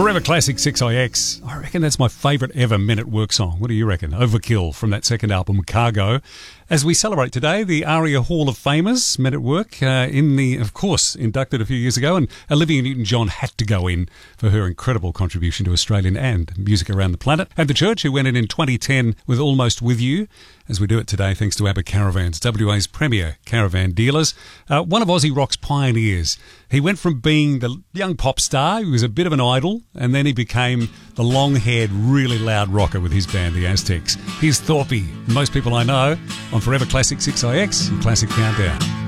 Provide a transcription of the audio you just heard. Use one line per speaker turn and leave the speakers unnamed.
Forever Classic 6IX. I reckon that's my favourite ever Men at Work song. What do you reckon? Overkill from that second album, Cargo. As we celebrate today, the ARIA Hall of Famers, Men at Work, of course, inducted a few years ago, and Olivia Newton-John had to go in for her incredible contribution to Australian and music around the planet. And The Church, who went in 2010 with Almost With You, as we do it today thanks to ABBA Caravans, WA's premier caravan dealers. One of Aussie rock's pioneers. He went from being the young pop star, he was a bit of an idol, and then he became the long-haired, really loud rocker with his band, the Aztecs. Here's Thorpe, most people I know, on Forever Classic 6IX and Classic Countdown.